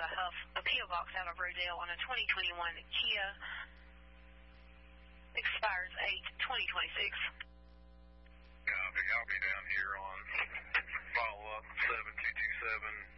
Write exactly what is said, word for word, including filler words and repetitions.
a Huff, a P O box out of Rodale on a twenty twenty-one Kia. Expires eight twenty twenty-six. Copy. I'll be down here on follow-up seven two two seven.